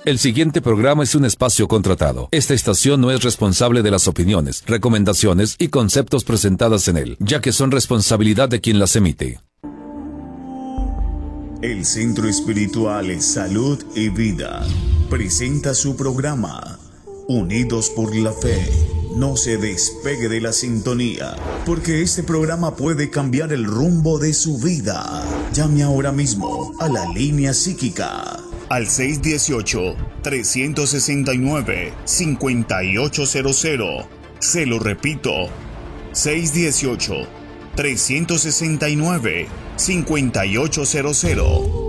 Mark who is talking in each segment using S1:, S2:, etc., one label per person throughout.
S1: El siguiente programa es un espacio contratado. Esta estación no es responsable de las opiniones, recomendaciones y conceptos presentadas en él, ya que son responsabilidad de quien las emite.
S2: El Centro Espiritual Salud y Vida presenta su programa Unidos por la Fe. No se despegue de la sintonía, porque este programa puede cambiar el rumbo de su vida. Llame ahora mismo a la línea psíquica al 618-369-5800. Se lo repito, 618-369-5800.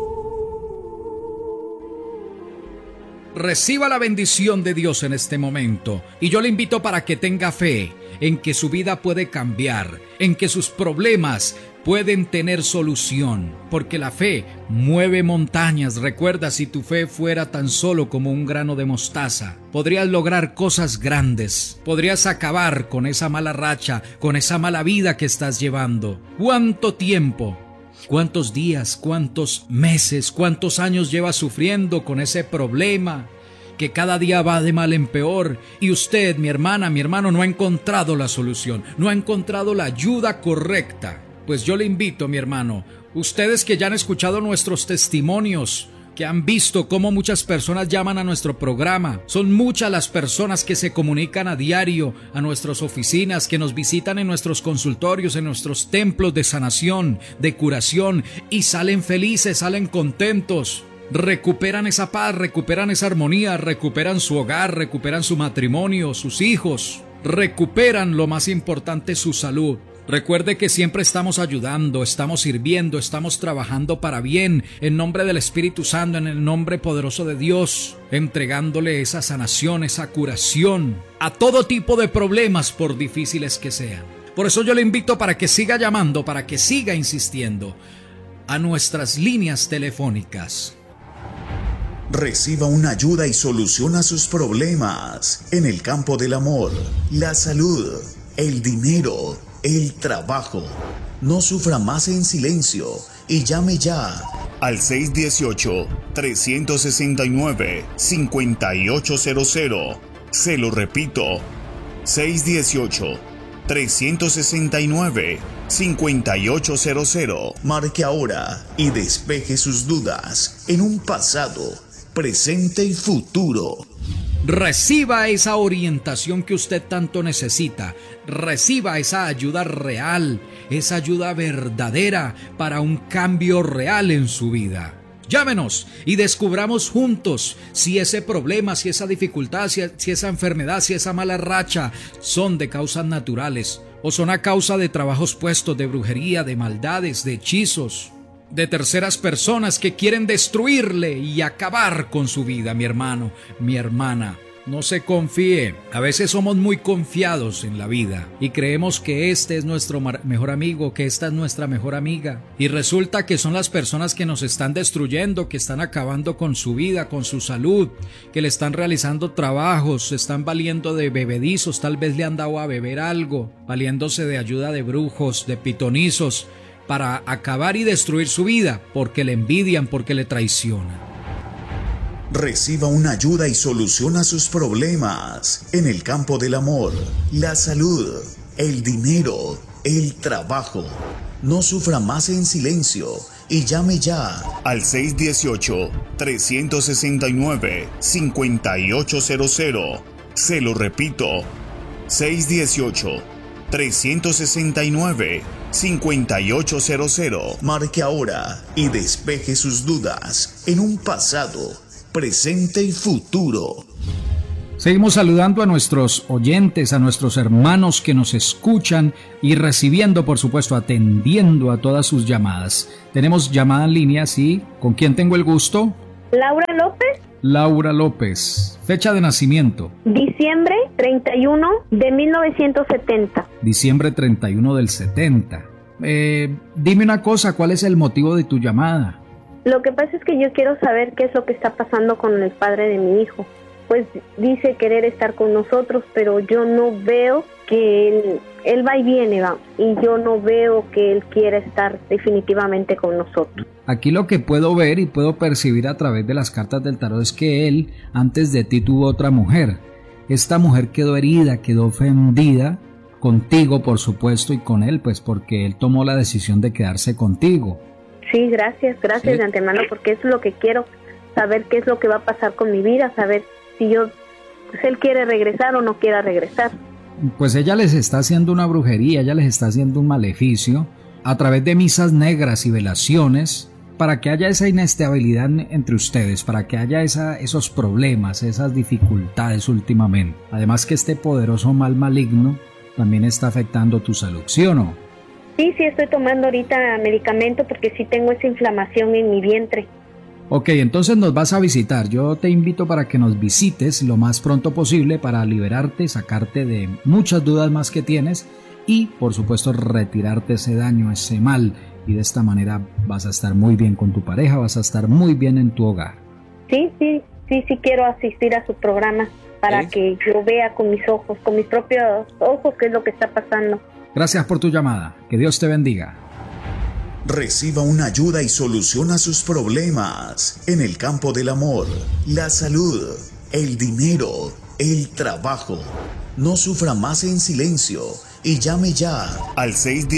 S3: Reciba la bendición de Dios en este momento y yo le invito para que tenga fe en que su vida puede cambiar, en que sus problemas pueden tener solución, porque la fe mueve montañas. Recuerda, si tu fe fuera tan solo como un grano de mostaza, podrías lograr cosas grandes, podrías acabar con esa mala racha, con esa mala vida que estás llevando. ¿Cuánto tiempo? ¿Cuántos días, cuántos meses, cuántos años lleva sufriendo con ese problema que cada día va de mal en peor? Y usted, mi hermana, mi hermano, no ha encontrado la solución, no ha encontrado la ayuda correcta. Pues yo le invito, mi hermano, ustedes que ya han escuchado nuestros testimonios, que han visto cómo muchas personas llaman a nuestro programa. Son muchas las personas que se comunican a diario a nuestras oficinas, que nos visitan en nuestros consultorios, en nuestros templos de sanación, de curación, y salen felices, salen contentos. Recuperan esa paz, recuperan esa armonía, recuperan su hogar, recuperan su matrimonio, sus hijos, recuperan lo más importante, su salud. Recuerde que siempre estamos ayudando, estamos sirviendo, estamos trabajando para bien, en nombre del Espíritu Santo, en el nombre poderoso de Dios, entregándole esa sanación, esa curación a todo tipo de problemas, por difíciles que sean. Por eso yo le invito para que siga llamando, para que siga insistiendo a nuestras líneas telefónicas.
S2: Reciba una ayuda y solución a sus problemas en el campo del amor, la salud, el dinero, el trabajo. No sufra más en silencio y llame ya al 618-369-5800. Se lo repito, 618-369-5800. Marque ahora y despeje sus dudas en un pasado, presente y futuro.
S3: Reciba esa orientación que usted tanto necesita. Reciba esa ayuda real, esa ayuda verdadera para un cambio real en su vida. Llámenos y descubramos juntos si ese problema, si esa dificultad, si esa enfermedad, si esa mala racha son de causas naturales o son a causa de trabajos puestos, de brujería, de maldades, de hechizos, de terceras personas que quieren destruirle y acabar con su vida. Mi hermano, mi hermana, no se confíe. A veces somos muy confiados en la vida y creemos que este es nuestro mejor amigo, que esta es nuestra mejor amiga, y resulta que son las personas que nos están destruyendo, que están acabando con su vida, con su salud, que le están realizando trabajos, se están valiendo de bebedizos, tal vez le han dado a beber algo, valiéndose de ayuda de brujos, de pitonizos, para acabar y destruir su vida, porque le envidian, porque le traicionan.
S2: Reciba una ayuda y solución a sus problemas en el campo del amor, la salud, el dinero, el trabajo. No sufra más en silencio y llame ya al 618-369-5800. Se lo repito, 618-369-5800. Marque ahora y despeje sus dudas en un pasado, presente y futuro.
S3: Seguimos saludando a nuestros oyentes, a nuestros hermanos que nos escuchan y recibiendo, por supuesto, atendiendo a todas sus llamadas. Tenemos llamada en línea, ¿sí? ¿Con quién tengo el gusto?
S4: Laura López.
S3: Laura López. Fecha de nacimiento.
S4: Diciembre 31 de 1970.
S3: Diciembre 31 del 70. Dime una cosa, ¿cuál es el motivo de tu llamada?
S4: Lo que pasa es que yo quiero saber qué es lo que está pasando con el padre de mi hijo. Pues dice querer estar con nosotros, pero yo no veo que él va y viene, va, y yo no veo que él quiera estar definitivamente con nosotros.
S3: Aquí lo que puedo ver y puedo percibir a través de las cartas del tarot es que él antes de ti tuvo otra mujer. Esta mujer quedó herida, quedó ofendida contigo, por supuesto, y con él, pues porque él tomó la decisión de quedarse contigo.
S4: Sí, gracias
S3: Sí.
S4: de antemano, porque es lo que quiero, saber qué es lo que va a pasar con mi vida, saber si pues él quiere regresar o no quiera regresar.
S3: Pues ella les está haciendo una brujería, ella les está haciendo un maleficio a través de misas negras y velaciones para que haya esa inestabilidad entre ustedes, para que haya esos problemas, esas dificultades últimamente. Además que este poderoso mal maligno también está afectando tu salud, ¿sí o no?
S4: Sí, estoy tomando ahorita medicamento porque sí tengo esa inflamación en mi vientre.
S3: Ok, entonces nos vas a visitar. Yo te invito para que nos visites lo más pronto posible para liberarte, sacarte de muchas dudas más que tienes y, por supuesto, retirarte ese daño, ese mal. Y de esta manera vas a estar muy bien con tu pareja, vas a estar muy bien en tu hogar.
S4: Sí quiero asistir a su programa para que yo vea con mis ojos, con mis propios ojos, qué es lo que está pasando.
S3: Gracias por tu llamada. Que Dios te bendiga.
S2: Reciba una ayuda y soluciona sus problemas en el campo del amor, la salud, el dinero, el trabajo. No sufra más en silencio y llame ya al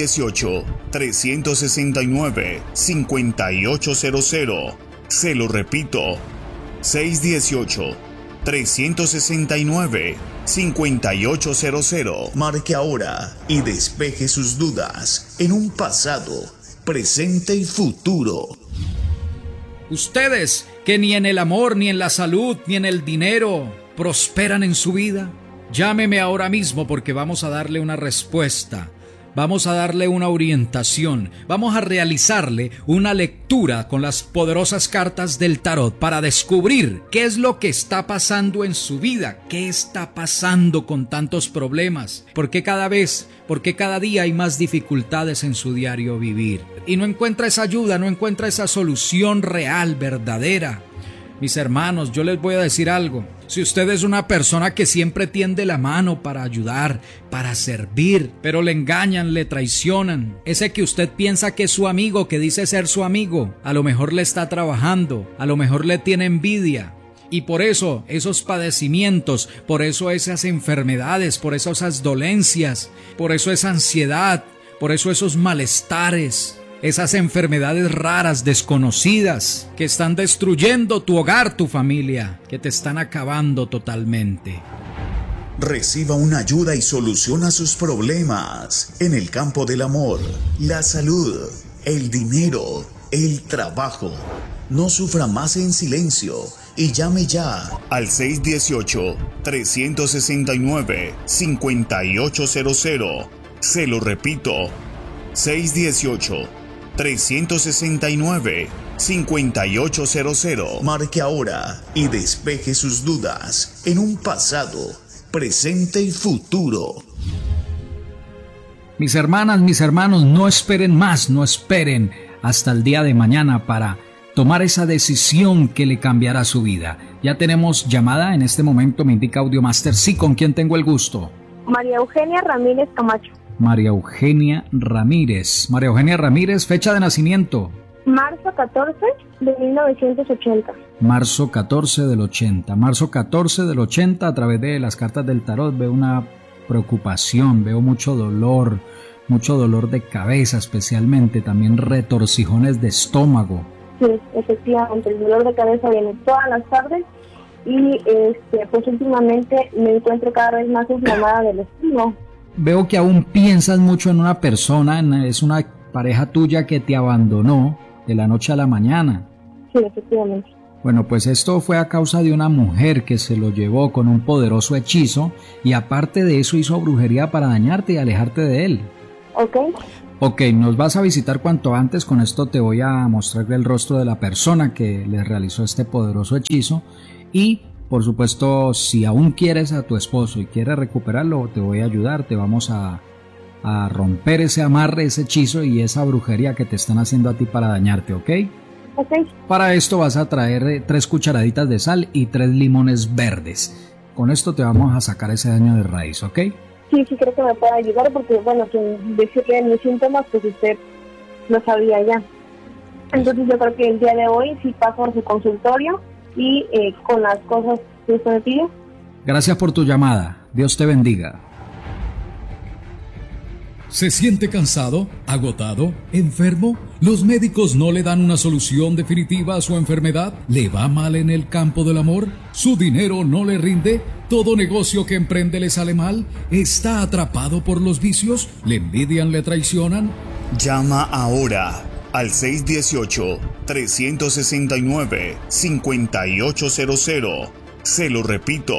S2: 618-369-5800. Se lo repito, 618-369-5800. Marque ahora y despeje sus dudas en un pasado, presente y futuro.
S3: Ustedes que ni en el amor, ni en la salud, ni en el dinero prosperan en su vida, llámeme ahora mismo porque vamos a darle una respuesta. Vamos a darle una orientación, vamos a realizarle una lectura con las poderosas cartas del tarot para descubrir qué es lo que está pasando en su vida, qué está pasando con tantos problemas, por qué cada día hay más dificultades en su diario vivir. Y no encuentra esa ayuda, no encuentra esa solución real, verdadera. Mis hermanos, yo les voy a decir algo. Si usted es una persona que siempre tiende la mano para ayudar, para servir, pero le engañan, le traicionan, ese que usted piensa que es su amigo, que dice ser su amigo, a lo mejor le está trabajando, a lo mejor le tiene envidia. Y por eso esos padecimientos, por eso esas enfermedades, por eso esas dolencias, por eso esa ansiedad, por eso esos malestares, esas enfermedades raras, desconocidas, que están destruyendo tu hogar, tu familia, que te están acabando totalmente.
S2: Reciba una ayuda y soluciona sus problemas en el campo del amor, la salud, el dinero, el trabajo. No sufra más en silencio y llame ya al 618-369-5800. Se lo repito, 618-369-5800. Marque ahora y despeje sus dudas en un pasado, presente y futuro.
S3: Mis hermanas, mis hermanos, no esperen más, no esperen hasta el día de mañana para tomar esa decisión que le cambiará su vida. Ya tenemos llamada en este momento, me indica Audiomaster. Sí, ¿con quién tengo el gusto?
S4: María Eugenia Ramírez Camacho.
S3: María Eugenia Ramírez. María Eugenia Ramírez, fecha de nacimiento.
S4: Marzo 14 de 1980.
S3: Marzo 14 del 80. Marzo 14 del 80, a través de las cartas del tarot veo una preocupación, veo mucho dolor de cabeza especialmente, también retorcijones de estómago.
S4: Sí, efectivamente, el dolor de cabeza viene todas las tardes y pues últimamente me encuentro cada vez más inflamada del estómago.
S3: Veo que aún piensas mucho en una persona, es una pareja tuya que te abandonó de la noche a la mañana.
S4: Sí, efectivamente.
S3: Bueno, pues esto fue a causa de una mujer que se lo llevó con un poderoso hechizo y aparte de eso hizo brujería para dañarte y alejarte de él. Ok, nos vas a visitar cuanto antes. Con esto te voy a mostrar el rostro de la persona que le realizó este poderoso hechizo y, por supuesto, si aún quieres a tu esposo y quieres recuperarlo, te voy a ayudar. Te vamos a romper ese amarre, ese hechizo y esa brujería que te están haciendo a ti para dañarte, ¿ok?
S4: Ok.
S3: Para esto vas a traer 3 cucharaditas de sal y 3 limones verdes. Con esto te vamos a sacar ese daño de raíz, ¿ok?
S4: Sí, creo que me puede ayudar porque, bueno, sin decirle mis síntomas, pues usted lo sabía ya. Entonces yo creo que el día de hoy sí paso a su consultorio y con las cosas que usted me pide.
S3: Gracias por tu llamada. Dios te bendiga.
S5: ¿Se siente cansado, agotado, enfermo? ¿Los médicos no le dan una solución definitiva a su enfermedad? ¿Le va mal en el campo del amor? ¿Su dinero no le rinde? ¿Todo negocio que emprende le sale mal? ¿Está atrapado por los vicios? ¿Le envidian, le traicionan?
S2: Llama ahora al 618-369-5800. Se lo repito,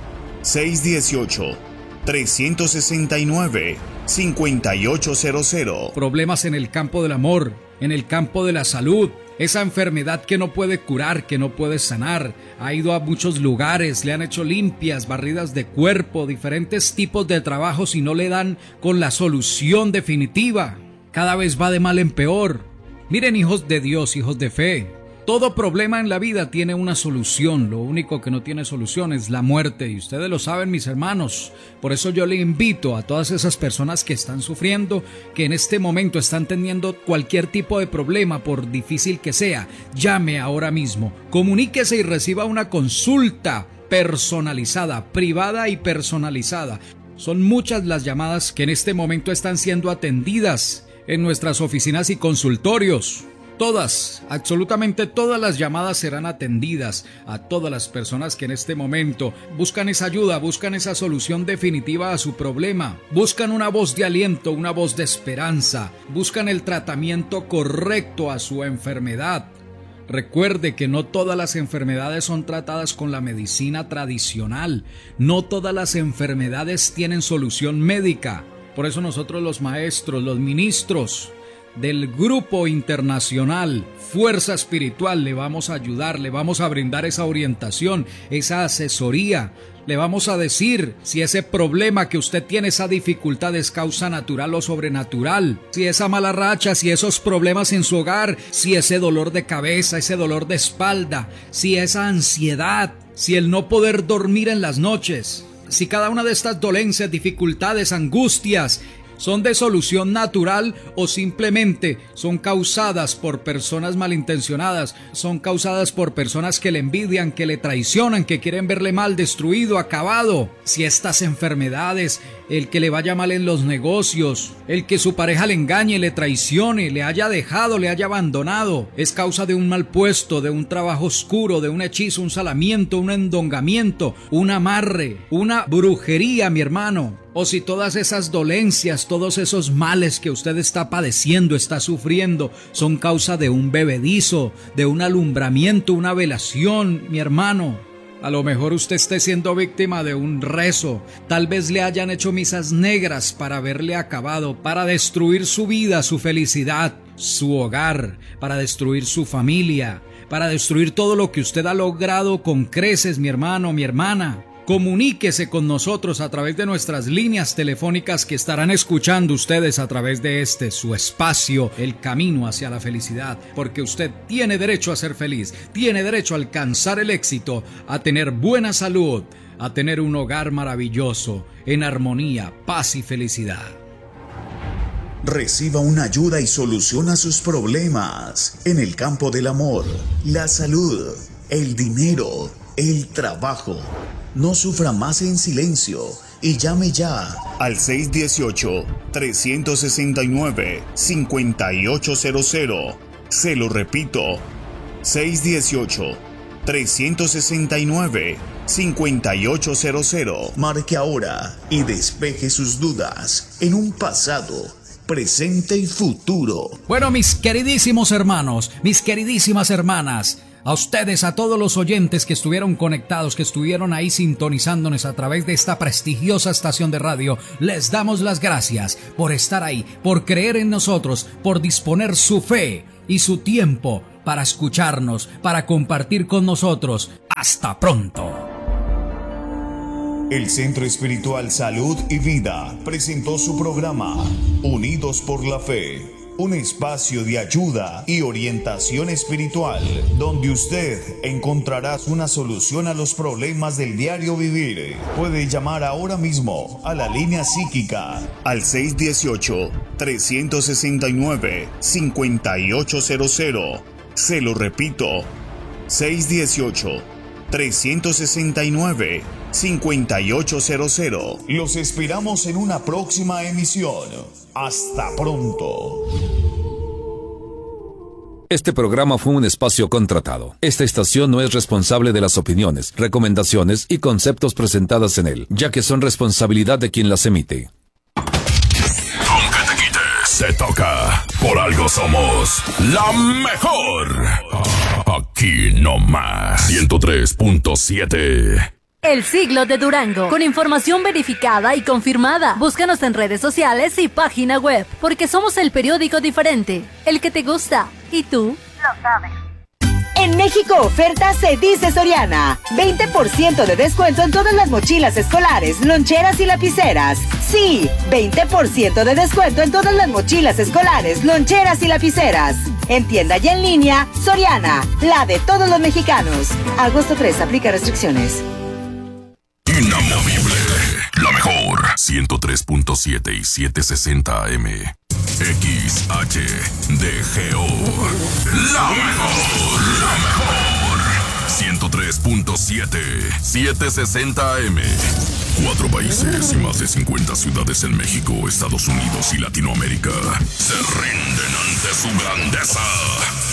S2: 618-369-5800.
S3: Problemas en el campo del amor, en el campo de la salud, esa enfermedad que no puede curar, que no puede sanar. Ha ido a muchos lugares, le han hecho limpias, barridas de cuerpo, diferentes tipos de trabajos y no le dan con la solución definitiva. Cada vez va de mal en peor. Miren, hijos de Dios, hijos de fe, todo problema en la vida tiene una solución. Lo único que no tiene solución es la muerte, y ustedes lo saben, mis hermanos. Por eso yo le invito a todas esas personas que están sufriendo, que en este momento están teniendo cualquier tipo de problema, por difícil que sea, llame ahora mismo, comuníquese y reciba una consulta personalizada, privada y personalizada. Son muchas las llamadas que en este momento están siendo atendidas en nuestras oficinas y consultorios. Todas, absolutamente todas las llamadas serán atendidas a todas las personas que en este momento buscan esa ayuda, buscan esa solución definitiva a su problema, buscan una voz de aliento, una voz de esperanza, buscan el tratamiento correcto a su enfermedad. Recuerde que no todas las enfermedades son tratadas con la medicina tradicional, no todas las enfermedades tienen solución médica. Por eso nosotros, los maestros, los ministros del Grupo Internacional Fuerza Espiritual, le vamos a ayudar, le vamos a brindar esa orientación, esa asesoría. Le vamos a decir si ese problema que usted tiene, esa dificultad, es causa natural o sobrenatural. Si esa mala racha, si esos problemas en su hogar, si ese dolor de cabeza, ese dolor de espalda, si esa ansiedad, si el no poder dormir en las noches. Si cada una de estas dolencias, dificultades, angustias son de solución natural o simplemente son causadas por personas malintencionadas, son causadas por personas que le envidian, que le traicionan, que quieren verle mal, destruido, acabado. Si estas enfermedades, el que le vaya mal en los negocios, el que su pareja le engañe, le traicione, le haya dejado, le haya abandonado, es causa de un mal puesto, de un trabajo oscuro, de un hechizo, un salamiento, un endongamiento, un amarre, una brujería, mi hermano. O si todas esas dolencias, todos esos males que usted está padeciendo, está sufriendo, son causa de un bebedizo, de un alumbramiento, una velación, mi hermano. A lo mejor usted esté siendo víctima de un rezo. Tal vez le hayan hecho misas negras para haberle acabado, para destruir su vida, su felicidad, su hogar, para destruir su familia, para destruir todo lo que usted ha logrado con creces, mi hermano, mi hermana. Comuníquese con nosotros a través de nuestras líneas telefónicas que estarán escuchando ustedes a través de su espacio, El Camino hacia la Felicidad, porque usted tiene derecho a ser feliz, tiene derecho a alcanzar el éxito, a tener buena salud, a tener un hogar maravilloso, en armonía, paz y felicidad.
S2: Reciba una ayuda y solución a sus problemas en el campo del amor, la salud, el dinero, el trabajo. No sufra más en silencio y llame ya al 618-369-5800. Se lo repito, 618-369-5800. Marque ahora y despeje sus dudas en un pasado, presente y futuro.
S3: Bueno, mis queridísimos hermanos, mis queridísimas hermanas, a ustedes, a todos los oyentes que estuvieron conectados, que estuvieron ahí sintonizándonos a través de esta prestigiosa estación de radio, les damos las gracias por estar ahí, por creer en nosotros, por disponer su fe y su tiempo para escucharnos, para compartir con nosotros. Hasta pronto.
S2: El Centro Espiritual Salud y Vida presentó su programa Unidos por la Fe. un espacio de ayuda y orientación espiritual, donde usted encontrará una solución a los problemas del diario vivir. Puede llamar ahora mismo a la línea psíquica al 618-369-5800. Se lo repito, 618-369-5800. Los esperamos en una próxima emisión. Hasta pronto.
S1: Este programa fue un espacio contratado. Esta estación no es responsable de las opiniones, recomendaciones y conceptos presentadas en él, ya que son responsabilidad de quien las emite.
S6: Aunque te quites, se toca. Por algo somos la mejor. Aquí nomás. 103.7.
S7: El Siglo de Durango, con información verificada y confirmada. Búscanos en redes sociales y página web, porque somos el periódico diferente, el que te gusta, y tú lo sabes.
S8: En México Oferta se dice Soriana. 20% de descuento en todas las mochilas escolares, loncheras y lapiceras. Sí, 20% de descuento en todas las mochilas escolares, loncheras y lapiceras. En tienda y en línea, Soriana, la de todos los mexicanos. Agosto 3, aplica restricciones.
S6: Inamovible, la mejor. 103.7 y 760 AM. XHDGO. La mejor, la mejor. 103.7, 760 AM. 4 países y más de 50 ciudades en México, Estados Unidos y Latinoamérica se rinden ante su grandeza.